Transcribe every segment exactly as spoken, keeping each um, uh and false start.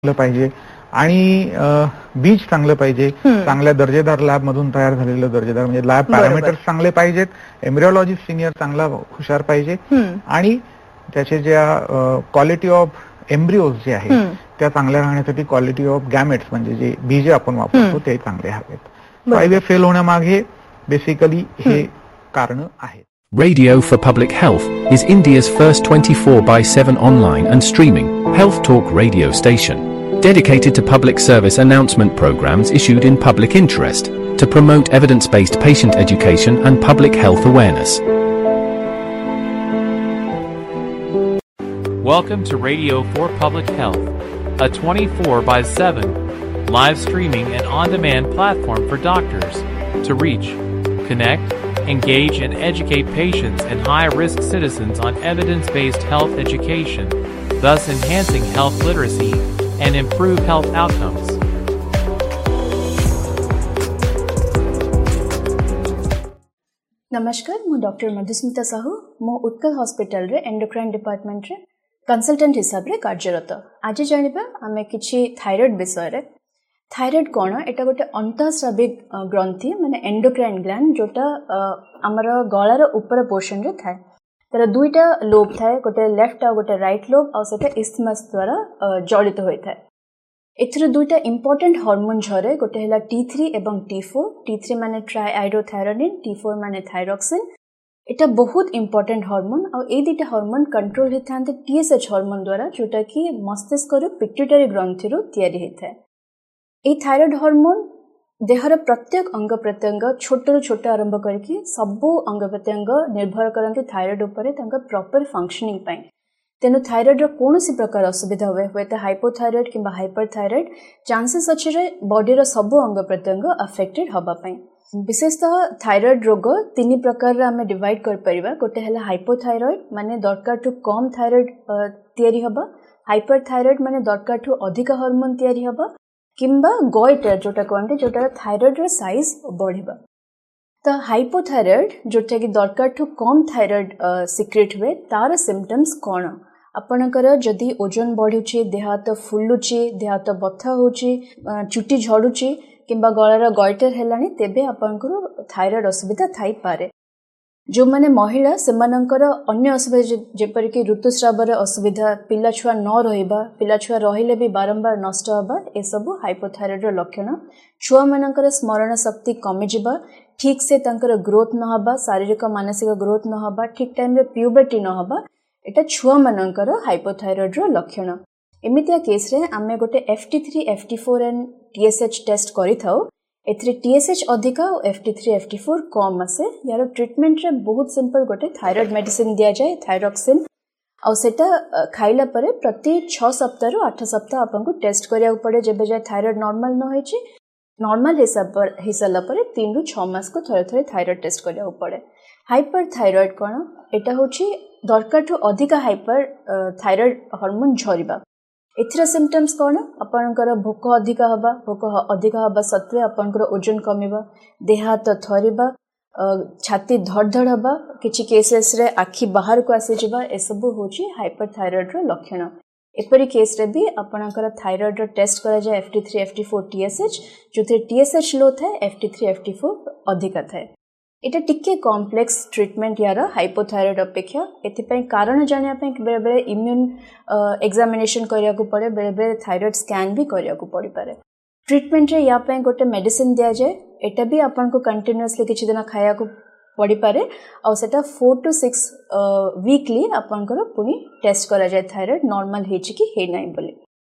चांगलं पाहिजे आणि बीज चांगलं पाहिजे, चांगल्या दर्जेदार लॅब मधून तयार झालेलं दर्जेदार म्हणजे लॅब पॅरामीटर्स चांगले पाहिजेत, एम्ब्रिओलॉजिस्ट सिनियर चांगला हुशार पाहिजे आणि त्याचे ज्या क्वालिटी ऑफ एम्ब्रिओज जे आहेत त्या चांगल्या राहण्यासाठी क्वालिटी ऑफ गॅमेट्स म्हणजे जे बीज आपण वापरतो ते चांगले हवेत. आयव्हीएफ फेल होण्यामागे बेसिकली हे कारण आहेत. Radio for Public Health is India's first twenty-four by seven online and streaming health talk radio station, dedicated to public service announcement programs issued in public interest to promote evidence-based patient education and public health awareness. Welcome to Radio for Public Health, a twenty-four by seven live streaming and on-demand platform for doctors to reach, connect, engage and educate patients and high-risk citizens on evidence-based health education, thus enhancing health literacy and improve health outcomes. नमस्कार, मु doctor Madhusmita Sahu मो Utkal hospital रे endocrine department रे consultant हिसाब रे कार्यरत. आज जानिबा आमे किछि थायराइड विषय रे. थायराइड कौन एटा गोटे अंतःस्राविक ग्रंथि माने एंडोक्राइन ग्लैंड जोटा आमर गଳାର ऊपर पोर्शन रे थाए. तर दुईटा लोब थाए, गोटे लेफ्ट आ गोटे राइट लोब आ सेटा इस्थमस द्वारा जड़ित होई थाए. एथरे दुईटा इंपोर्टेंट हार्मोन झरे, गोटे हला टी थ्री एवं टी फोर. टी थ्री माने ट्राइआइडोथायरोनिन, टी फोर माने थायरॉक्सिन. एटा बहुत इंपोर्टेंट हार्मोन आ ए दुईटा हार्मोन कंट्रोल हेथांते टीएसएच हार्मोन द्वारा जोटा कि मस्तिष्क रो पिट्यूटरी ग्रंथि रो तयारी हेथाए. ए थायराइड हार्मोन देहर प्रत्येक अंग प्रत्यंग छोट छोट आरंभ करके सबू अंग प्रत्यंग निर्भर करते थायराइड उपरे तांका प्रॉपर फंक्शनिंग पाई. तेनु थायराइड रो कोनोसी प्रकार असुविधा हुए हुए तो हाइपोथायराइड किंबा हाइपरथायराइड चांसेस अछि रे बॉडी रो सबू अंग प्रत्यंग अफेक्टेड हबा पाई. विशेषतः थायराइड रोग तीन प्रकार रे हमें डिवाइड कर परिबा. गोटे हला हाइपोथायराइड माने दरकार टू कम थायराइड तयारी हबा, हाइपरथायराइड माने दरकार टू अधिक हार्मोन तयारी हबा किंबा गॉइटर जोटा कहते जोटा थायराइड रो साइज बढ़िबा. तो हाइपोथायराइड जोटा कि दरकार ठू कम थायराइड सिक्रेट हुए तार सिम्पटम्स कौन. आपणकर जदि ओजन बढ़ुची, देह हाथ फुलुची, देह हाथ बथा होची, चुटी झड़ुची किंबा गଳାର गॉइटर हेलानी तेबे आपणकर थायराइड असुविधा थाई पारे. जो माने महिला सेमानंकर अन्य असुविधा जेपरिक ऋतुस्रावर असुविधा, पिला छुआ न रहिबा, पिला छुआ रहिले भी बारंबार नष्ट हबा, ए सब हाइपोथायराइड रो लक्षण. छुआ मानकर स्मरण शक्ति कमी जिबा, ठीक से तांकर ग्रोथ न हबा, शारीरिक मानसिक ग्रोथ न हबा, ठीक टाइम रे प्यूबर्टी न हबा, एटा छुआ मानकर हाइपोथायराइड रो लक्षण. एमितिया केस रे आमे गोटे F T three, F T four and T S H test करि थाउ. एथरे टीएसएच अधिका और F T three, F T four कम आसे. यार ट्रीटमेंट रे बहुत सिंपल गोटे थायराइड मेडिसिन दिया जाए, थायरॉक्सिन. और सेटा खाइला परे प्रति छह सप्ताह रु आठ सप्ताह आपको टेस्ट करिया पड़े. जेबे जाए थायराइड नॉर्मल न होइछि, नॉर्मल हिसाब पर हिसाला परे तीन रु छह मास को थरे थरे थायराइड टेस्ट करिया पड़े. हाइपर थायराइड कोन एटा होछि दरकार ठू अधिका हाइपर थायराइड हार्मोन झरिबा. एथरा सिम्पटम्स कौन आपनकर भोक अधिका हबा, भोक अधिका हबा सत्वे आपनकर ओजन कमिबा, देह हाथ थरिबा, छाती धड़धड़ हबा, किछि केसेस रे आखि बाहर को आसी जिबा, ए सब होछि हाइपरथायराइड रो लक्षण. एपरि केस रे भी आपनकर थायराइड रो टेस्ट करा जाय F T three, F T four, TSH. जोथे TSH लो थाए, F T three, F T four अधिका थाए. एटा टिके कॉम्प्लेक्स ट्रीटमेंट यार हाइपोथायराइड अपेक्षा. एथिपई कारण जानिया पई बेले बेले इम्यून एग्जामिनेशन करिया को पड़े, बेले बेले थायराइड स्कैन भी करिया को पड़ी पारे. ट्रीटमेंट रे या पई गोटे मेडिसिन दिया जाए, एटा भी आपन को कंटीन्यूअसली किछि दिन खाया को पड़ी पारे. और सेटा फोर टू सिक्स वीकली आपन को पुनी टेस्ट करा जाए थायराइड नॉर्मल हेछि कि हे नै बोली.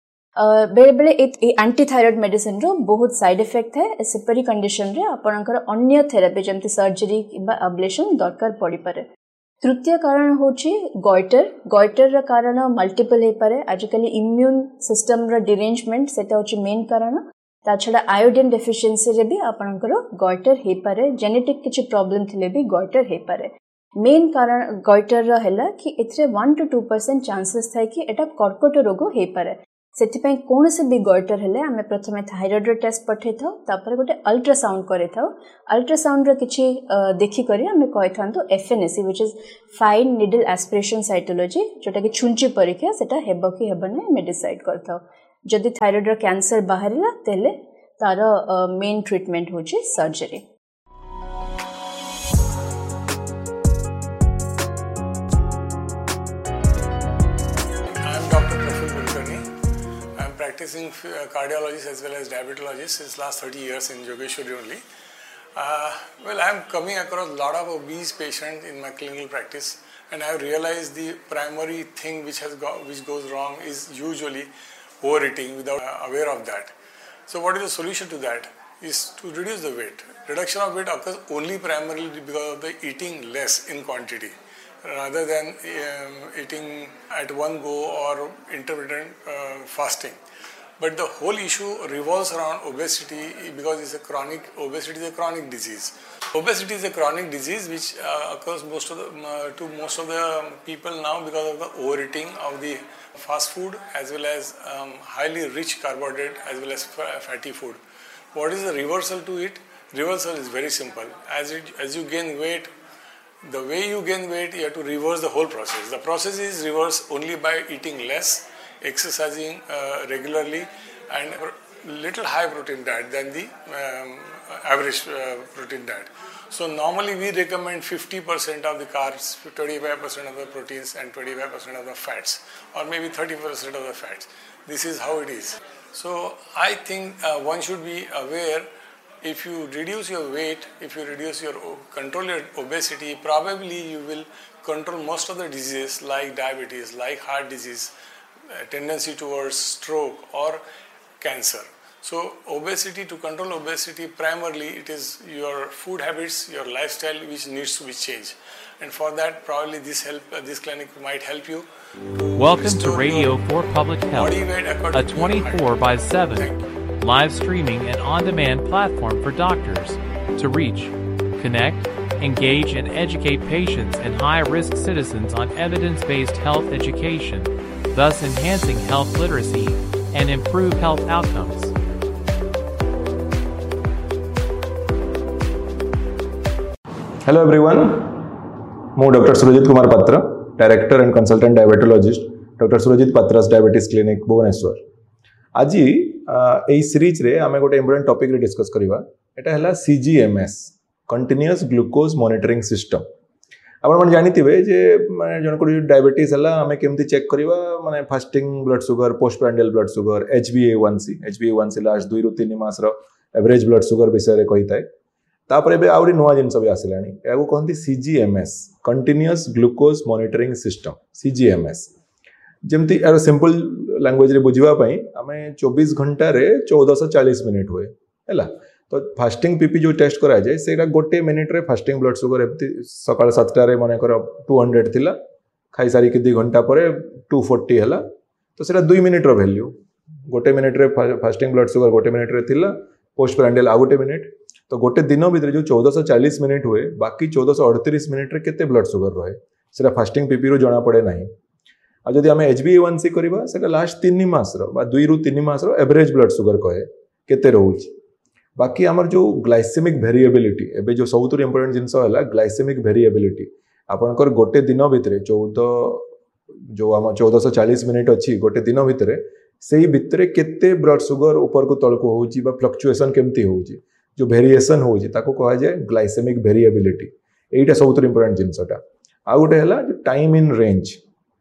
बेले बेले एंटी थायराइड मेडिसिन रो बहुत साइड इफेक्ट है. सेपरी कंडीशन रे आपनकर अन्य थेरापी जमती सर्जरी किबा अब्लेशन दरकार पड़ी पारे. तृतीय कारण होछि गॉइटर. गॉइटर रा कारण मल्टीपल हे पारे. आजकल इम्यून सिस्टम रा डिरेंजमेंट सेटा होछि मेन कारण. ता छडा आयोडीन डेफिशिएंसी रे भी आपनकर गॉइटर हे पारे. जेनेटिक किछि प्रॉब्लम थिले भी गॉइटर हे पारे. मेन कारण गॉइटर रा हैला कि एथरे one two two percent chances थाए कि एटा कर्कट रोग हे पारे. सेथिपई कोन से भी गॉइटर हेले आमे प्रथमे थायराइड रो टेस्ट पठे थाउ, तापर गोटे अल्ट्रासाउंड करे थाउ. अल्ट्रासाउंड रो किछि देखि करी आमे कहि थांतो FNAC which is fine needle aspiration cytology, जोटा कि छुंची परीक्षा सेटा हेबो कि हेबो नै मे डिसाइड करथाउ. जदि थायराइड रो कैंसर बाहरिला तेले तार मेन ट्रीटमेंट होची surgery. I am Doctor Praful Kulkarni. I am practicing cardiologist as well as diabetologist since last thirty years in Jogeshwari only. Uh, well, I am coming across a lot of obese patients in my clinical practice, and I have realized the primary thing which has go, which goes wrong is usually overeating without uh, aware of that. So, what is the solution to that? Is to reduce the weight. Reduction of weight occurs only primarily because of the eating less in quantity, rather than um, eating at one go or intermittent uh, fasting. But the whole issue revolves around obesity because it's a chronic, obesity is a chronic disease. Obesity is a chronic disease which uh, occurs most of the, uh, to most of the people now because of the overeating of the fast food as well as um, highly rich carbohydrate as well as fatty food. What is the reversal to it? Reversal is very simple. As, it, as you gain weight, the way you gain weight, you have to reverse the whole process. The process is reversed only by eating less, exercising uh, regularly, and little high protein diet than the um, average uh, protein diet. So normally we recommend fifty percent of the carbs, twenty-five percent of the proteins and twenty-five percent of the fats, or maybe thirty percent of the fats. This is how it is. So I think uh, one should be aware, if you reduce your weight, if you reduce your, control your obesity, probably you will control most of the diseases like diabetes, like heart disease, tendency towards stroke or cancer. So obesity, to control obesity, primarily it is your food habits, your lifestyle which needs to be changed. And for that, probably this help, uh, this clinic might help you. Welcome to Radio for Public Health, a twenty-four by seven live streaming and on-demand platform for doctors to reach, connect, engage, and educate patients and high-risk citizens on evidence-based health education, thus enhancing health literacy and improve health outcomes. Hello everyone, ମୁଁ Doctor Surajit Kumar Patra, Director and Consultant Diabetologist, Doctor Surajit Patra's Diabetes Clinic, Bhubaneswar. आज एई series रे आमे गोटे important topic रे discuss करिवा एटा हला C G M S continuous glucose monitoring system. आपण मन जानिथिबे जे माने जन को डायबिटीज हला आमे केमती चेक करिवा माने fasting blood sugar, postprandial blood sugar, H b A one C H b A one C last दुई रु तीन मास रो एवरेज ब्लड शुगर विषय रे कहिताय। तापर एबे आउरी नुवा जिंस भी आसिलानी एगो कहंती C G M S continuous glucose monitoring system C G M S। जेमती यार सिंपल लैंग्वेज रे बुझिबा पई आमे चौबीस घंटा रे चौदह सौ चालीस मिनिट हुए हैला। तो फास्टिंग पीपी जो टेस्ट करा जाए सेटा गोटे मिनिट रे फास्टिंग ब्लड शुगर एमती सकाळ सात टा रे माने कर दो सौ थिला, खाई सारी के दो घंटा परे दो सौ चालीस हला। तो सेटा दो मिनिट रो वैल्यू, गोटे मिनिट रे फास्टिंग ब्लड शुगर गोटे मिनिट रे थिला, पोस्ट प्रांडियल आ गोटे मिनिट। तो गोटे दिन भितर जो चौदह सौ चालीस मिनिट हुए बाकी चौदह सौ अड़तीस मिनिट रे केते ब्लड शुगर रहे सेटा फास्टिंग पीपी रो जणा पड़े नाही। आ जदि आमे H b A one C करबा सेटा लास्ट तीन मास रो बा दुई रु तीन मास रो एवरेज ब्लड शुगर कहे केते रहउची। बाकी आमर जो ग्लाइसेमिक वेरिएबिलिटी एबे जो सबुत इंपोर्टेंट जिंस हला ग्लाइसेमिक वेरिएबिलिटी आपनकर गोटे दिन भितर चौदह जो आम चौदह सौ चालीस मिनिट अच्छी गोटे दिन भितर सेही भितर केते ब्लड शुगर ऊपर को तल को होउची बा फ्लक्चुएशन केमती होउची, जो वेरिएशन होउची ताको कहा जाए ग्लाइसेमिक वेरिएबिलिटी। एटा सबुत इंपोर्टेंट जिंसटा। आ गोटे हला टाइम इन रेंज,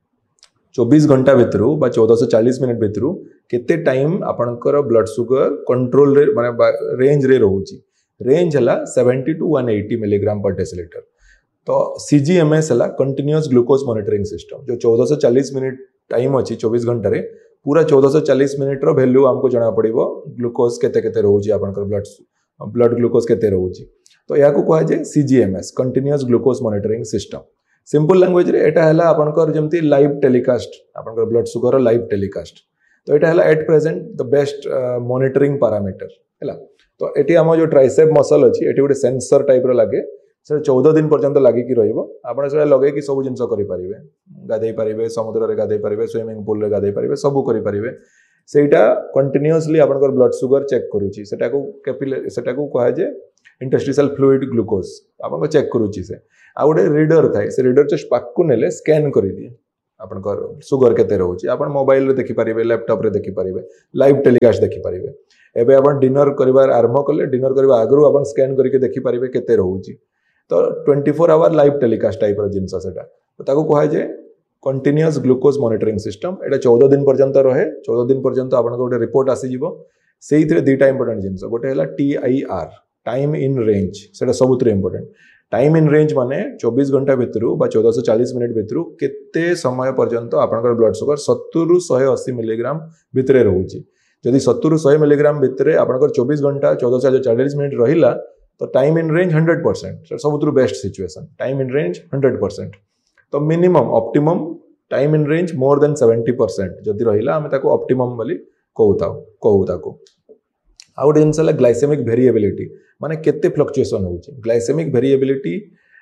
चौबीस घंटा भितर बा चौदह सौ चालीस मिनिट भितर केते टाइम आपनकर ब्लड शुगर कंट्रोल रे माने रेंज रे रहउची। रेंज हला सत्तर टू एक सौ अस्सी मिलीग्राम पर डेसिलीटर। तो C G M S हला कंटीन्यूअस ग्लूकोज मॉनिटरिंग सिस्टम, जो चौदह सौ चालीस मिनिट टाइम अछि चौबीस घंटा रे पूरा चौदह सौ चालीस मिनिट रो वैल्यू हमको जणा पड़िबो ग्लूकोज केते केते रहउची आपनकर ब्लड ब्लड ग्लूकोज केते रहउची। तो या को कहा जाय C G M S continuous glucose monitoring system. Simple language रे एटा हला आपनकर जेमती लाइव टेलीकास्ट आपनकर ब्लड शुगर लाइव टेलीकास्ट। तो एटा हला at present the best monitoring parameter हैला। तो एटी हम जो ट्राइसेप मसल अछि एटी गोटे सेंसर टाइप रो लागे से चौदह दिन पर्यंत लागि कि रहइबो। आपण से लगे कि सब जिंस करि परिबे, गाधै परिबे, समुद्र रे गाधै परिबे, स्विमिंग पूल रे गाधै परिबे, सब करि परिबे। सेटा कंटीन्यूअसली आपनकर ब्लड शुगर चेक करूची। सेटा को कैपिलरी सेटा को कहा जे इंटरस्टिशियल फ्लूइड ग्लूकोज आपन को चेक करूची। से आ गोटे रीडर थाए से रीडर जस्ट पाक को नेले स्कैन करि दिए आपनकर सुगर केते रहउची आपन मोबाइल रे देखि परिबे लैपटॉप रे देखि परिबे लाइव टेलीकास्ट देखि परिबे एबे आपन डिनर करिवार आरंभ कले डिनर करबा आगरु आपन स्कैन करके देखि परिबे केते रहउची तो twenty four hour live telecast type रो जिंस सेटा ताको कहै जे कंटीन्यूअस ग्लूकोज मॉनिटरिंग सिस्टम एटा चौदह दिन पर्यंत रहे चौदह दिन पर्यंत आपन गोटे रिपोर्ट आसी जिवो सेही थरे दुटा इंपोर्टेंट जिंस गोटे हला T I R time in range सेटा सबुतरे इंपोर्टेंट टाइम इन रेंज माने चौबीस घंटा भितरु बा चौदह सौ चालीस मिनिट भितरु केते समय पर्यंत आपनकर ब्लड शुगर सत्तर रु एक सौ अस्सी मिलीग्राम भितरे रहउची जदि सत्तर रु सौ मिलीग्राम भितरे आपनकर चौबीस घंटा चौदह सौ चालीस मिनिट रहिला तो time in range hundred percent सबुतरु best situation time in range hundred percent तो minimum optimum time in range more than seventy percent जदि रहिला हमें ताको ऑप्टिमम बोली कहूता कहू ताको आ गोटे जिनस है ग्लाइसेमिक वेरिएबिलिटी माने केते फ्लक्चुएशन होउची ग्लाइसेमिक वेरिएबिलिटी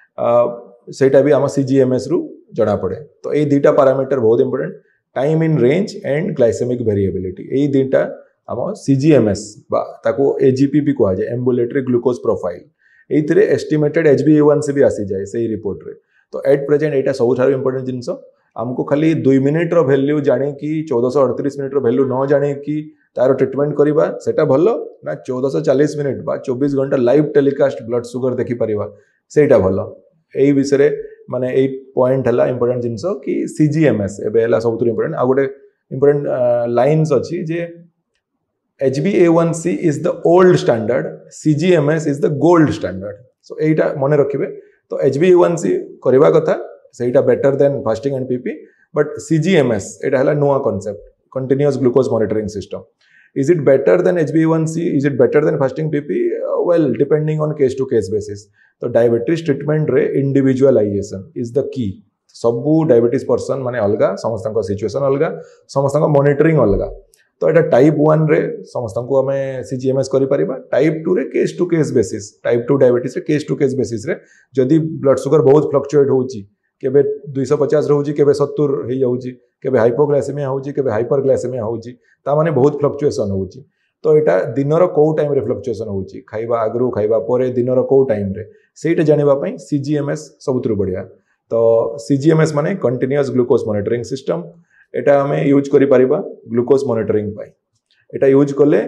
सेटा भी आम सीजीएमएस रु जणा पड़े तो ये दुटा पैरामीटर बहुत important time in range and glycaemic variability ये दुटा आम सीजीएमएस बा ताको एजीपी भी कहा जाए एम्बुलेटरी ग्लूकोज प्रोफाइल एइथिरे एस्टिमेटेड एचबीए1सी भी आसी जाए सही रिपोर्ट रे तो एट प्रेजेंट एटा सबुठारु इंपोर्टेंट जिनस आमको खाली दुई मिनिट रो वैल्यू जाने की चौदह सौ अड़तीस मिनिट रो वैल्यू न जाने की तार ट्रिटमेंट करवा सेटा भलो ना चौदह सौ चालीस मिनिट बा चौबीस घंटा लाइव टेलीकास्ट ब्लड शुगर देखि परिवा सेटा भलो एई विषय माने एई पॉइंट हला इंपोर्टेंट जिंस कि सीजीएमएस एबे हला सबुत इंपोर्टेंट आ गोटे इंपोर्टेंट लाइन्स अछि जे H B A one C is the old standard सीजीएमएस is the gold standard so एटा मने रखिबे तो एच बी ए वन सी करबा कथा सेटा better than fasting and PP but सीजीएमएस एटा हला नुवा concept continuous glucose monitoring system is it better than H b A one C is it better than fasting P P uh, well depending on case to case basis तो diabetes treatment रे individualisation is the key सबू diabetes person माने अलगा समस्त situation अलगा समस्त monitoring अलगा तो एटा टाइप वन रे समस्त को हमें सीजीएमएस करि परिबा टाइप टू रे case to case basis type two diabetes रे केस टू केस बेसिस रे जदि ब्लड शुगर बहुत फ्लक्चुएट होउची केबे दो सौ पचास रहउची केबे सत्तर हे जाउची केबे हाइपोग्लाइसेमिया होउची केबे हाइपरग्लाइसेमिया होउची ता माने बहुत फ्लक्चुएशन होउची तो एटा दिनर को टाइम रे फ्लक्चुएशन होउची खाइबा आगरु खाइबा परे दिनर को टाइम रे सेटा जानिबा पई सीजीएमएस सबुतरु बढ़िया तो सीजीएमएस माने कंटीन्यूअस ग्लूकोज मॉनिटरिंग सिस्टम एटा हमें यूज करि परिबा ग्लूकोज मॉनिटरिंग पई एटा यूज करले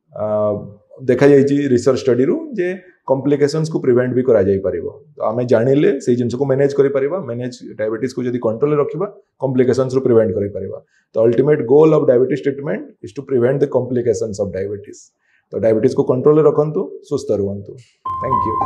देखा जाइछि रिसर्च स्टडी रु जे कॉम्प्लिकेशंस को प्रिवेंट भी करा जाई परिबो तो आमे जानिले से जिंस को मैनेज करि परिबा मैनेज डायबिटीज को जदी कंट्रोल रखिबा कॉम्प्लिकेशंस रु प्रिवेंट करि परिबा तो ultimate goal of diabetes treatment is to prevent the complications of diabetes तो डायबिटीज को control रखंतु सुस्थ रहंतु thank you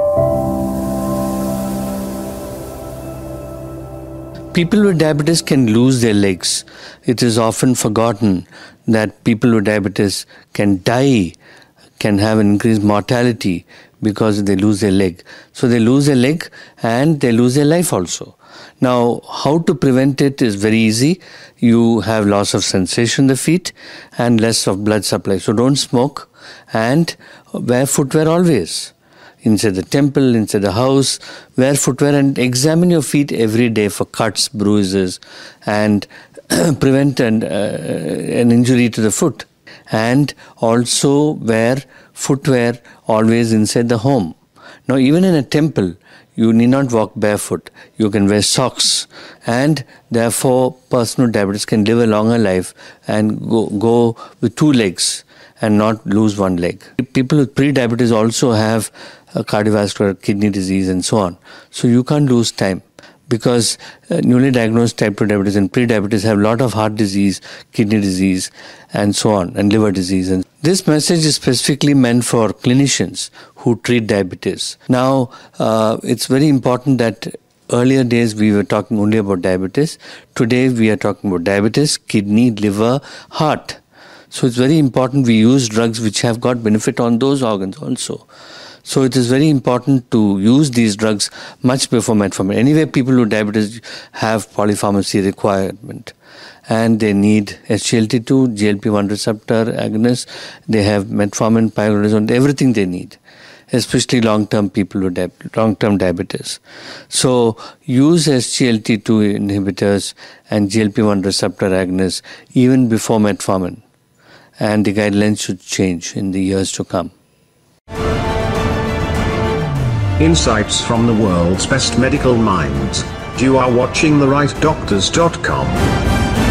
People with diabetes can lose their legs. It is often forgotten that people with diabetes can die, can have an increased mortality because they lose their leg. So they lose their leg and they lose their life also. Now, how to prevent it is very easy. You have loss of sensation in the feet and less of blood supply. So don't smoke and wear footwear always. Inside the temple, inside the house, wear footwear and examine your feet every day for cuts, bruises, and prevent an, uh, an injury to the foot. And also wear footwear always inside the home. Now, even in a temple, you need not walk barefoot. You can wear socks. And therefore, person with diabetes can live a longer life and go, go with two legs and not lose one leg. People with pre-diabetes also have uh, cardiovascular, kidney disease and so on. So you can't lose time because uh, newly diagnosed type two diabetes and pre-diabetes have a lot of heart disease, kidney disease and so on, and liver disease. And this message is specifically meant for clinicians who treat diabetes. Now, uh, it's very important that earlier days we were talking only about diabetes. Today we are talking about diabetes, kidney, liver, heart. So it's very important we use drugs which have got benefit on those organs also. So it is very important to use these drugs much before metformin. Anyway, people with diabetes have polypharmacy requirement and they need S G L T two, G L P one receptor agonist, they have metformin, pioglitazone, everything they need, especially long-term people with di- long-term diabetes. So use S G L T two inhibitors and G L P one receptor agonists even before metformin. And the guidelines should change in the years to come. Insights from the world's best medical minds. You are watching the right doctors dot com.